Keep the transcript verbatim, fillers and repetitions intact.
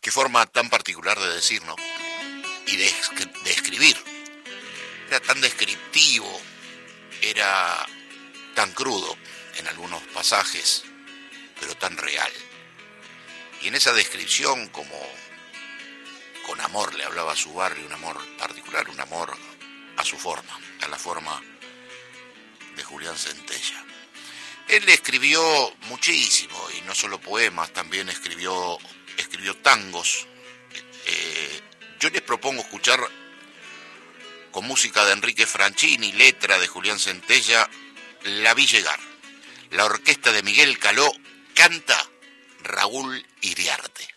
Qué forma tan particular de decir, ¿no? Y de, de escribir. Era tan descriptivo, era tan crudo en algunos pasajes, pero tan real. Y en esa descripción, como con amor le hablaba a su barrio, un amor particular, un amor a su forma, a la forma de Julián Centella. Él escribió muchísimo, y no solo poemas, también escribió, escribió tangos. Eh, yo les propongo escuchar con música de Enrique Franchini, letra de Julián Centella, La vi llegar. La orquesta de Miguel Caló canta Raúl Iriarte.